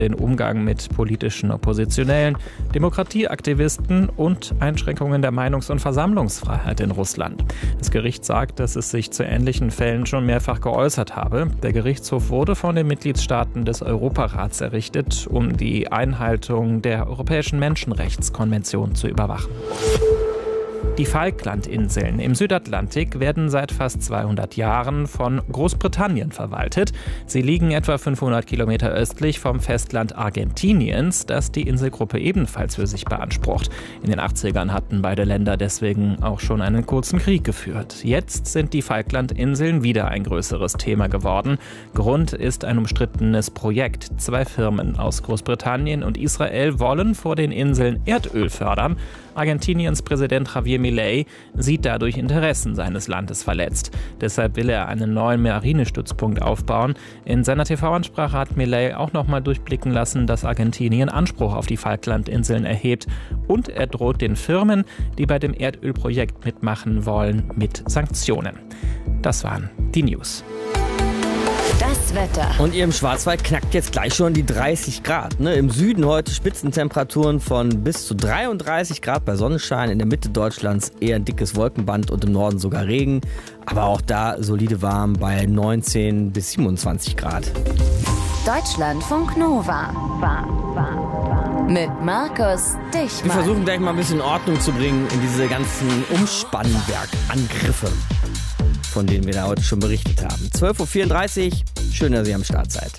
den Umgang mit politischen Oppositionellen, Demokratieaktivisten und Einschränkungen der Meinungs- und Versammlungsfreiheit in Russland. Das Gericht sagt, dass es sich zu ähnlichen Fällen schon mehrfach geäußert habe. Der Gerichtshof wurde von den Mitgliedstaaten des Europarats errichtet, um die Einhaltung der Europäischen Menschenrechtskonvention zu überwachen. Die Falklandinseln im Südatlantik werden seit fast 200 Jahren von Großbritannien verwaltet. Sie liegen etwa 500 Kilometer östlich vom Festland Argentiniens, das die Inselgruppe ebenfalls für sich beansprucht. In den 80ern hatten beide Länder deswegen auch schon einen kurzen Krieg geführt. Jetzt sind die Falklandinseln wieder ein größeres Thema geworden. Grund ist ein umstrittenes Projekt. 2 Firmen aus Großbritannien und Israel wollen vor den Inseln Erdöl fördern. Argentiniens Präsident Javier Milei sieht dadurch Interessen seines Landes verletzt. Deshalb will er einen neuen Marinestützpunkt aufbauen. In seiner TV-Ansprache hat Milei auch nochmal durchblicken lassen, dass Argentinien Anspruch auf die Falklandinseln erhebt. Und er droht den Firmen, die bei dem Erdölprojekt mitmachen wollen, mit Sanktionen. Das waren die News. Das Wetter. Und ihr im Schwarzwald knackt jetzt gleich schon die 30 Grad. Ne? Im Süden heute Spitzentemperaturen von bis zu 33 Grad bei Sonnenschein. In der Mitte Deutschlands eher ein dickes Wolkenband und im Norden sogar Regen. Aber auch da solide warm bei 19 bis 27 Grad. Deutschlandfunk Nova. Mit Markus Dichmann. Wir versuchen gleich mal ein bisschen Ordnung zu bringen in diese ganzen Umspannwerkangriffe, von denen wir da heute schon berichtet haben. 12.34 Uhr, schön, dass ihr am Start seid.